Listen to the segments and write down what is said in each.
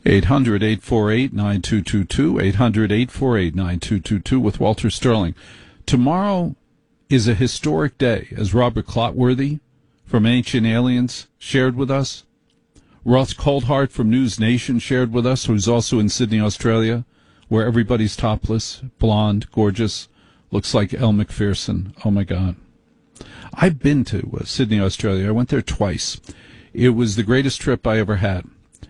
800-848-9222, 800-848-9222 with Walter Sterling. Tomorrow is a historic day, as Robert Clotworthy from Ancient Aliens shared with us. Ross Coldhart from News Nation shared with us, who's also in Sydney, Australia, where everybody's topless, blonde, gorgeous, looks like Elle Macpherson. Oh, my God. I've been to Sydney, Australia. I went there twice. It was the greatest trip I ever had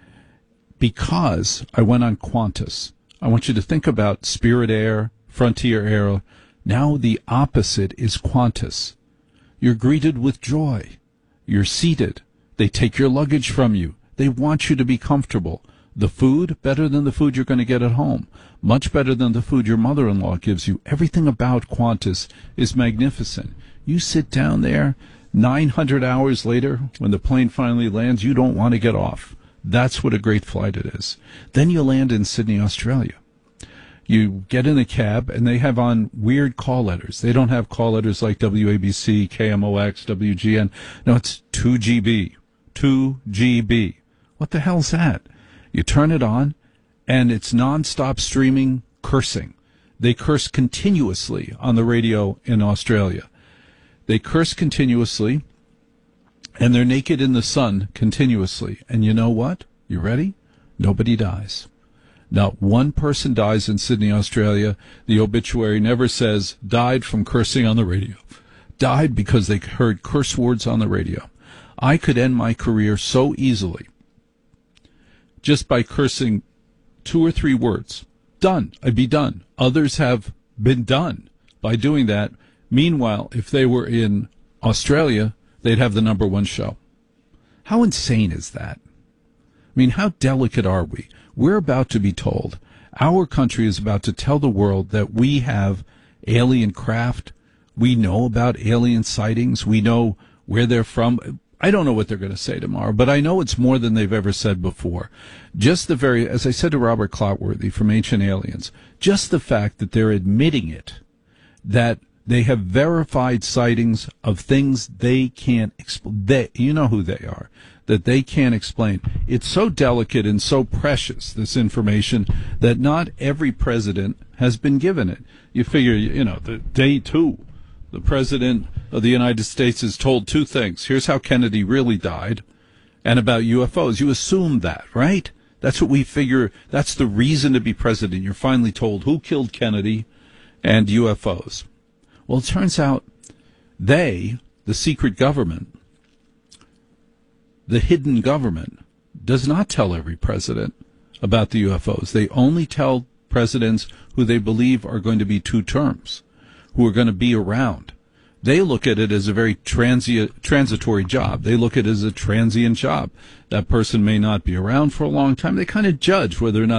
because I went on Qantas. I want you to think about Spirit Air, Frontier Air. Now the opposite is Qantas. You're greeted with joy. You're seated. They take your luggage from you. They want you to be comfortable. The food, better than the food you're going to get at home. Much better than the food your mother-in-law gives you. Everything about Qantas is magnificent. You sit down there, 900 hours later, when the plane finally lands, you don't want to get off. That's what a great flight it is. Then you land in Sydney, Australia. You get in a cab, and they have on weird call letters. They don't have call letters like WABC, KMOX, WGN. No, it's 2GB. 2GB. What the hell's that? You turn it on, and it's nonstop streaming cursing. They curse continuously on the radio in Australia. They curse continuously, and they're naked in the sun continuously. And you know what? You ready? Nobody dies. Not one person dies in Sydney, Australia. The obituary never says, died from cursing on the radio. Died because they heard curse words on the radio. I could end my career so easily just by cursing 2 or 3 words. Done. I'd be done. Others have been done by doing that. Meanwhile, if they were in Australia, they'd have the #1 show. How insane is that? I mean, how delicate are we? We're about to be told, our country is about to tell the world that we have alien craft. We know about alien sightings. We know where they're from. I don't know what they're going to say tomorrow, but I know it's more than they've ever said before. Just as I said to Robert Clotworthy from Ancient Aliens, just the fact that they're admitting it, that they have verified sightings of things they can't explain. You know who they are, that they can't explain. It's so delicate and so precious, this information, that not every president has been given it. You figure, the day 2, the president of the United States is told 2 things. Here's how Kennedy really died, and about UFOs. You assume that, right? That's what we figure. That's the reason to be president. You're finally told who killed Kennedy and UFOs. Well, it turns out the secret government, the hidden government, does not tell every president about the UFOs. They only tell presidents who they believe are going to be 2 terms, who are going to be around. They look at it as a very transitory job. They look at it as a transient job. That person may not be around for a long time. They kind of judge whether or not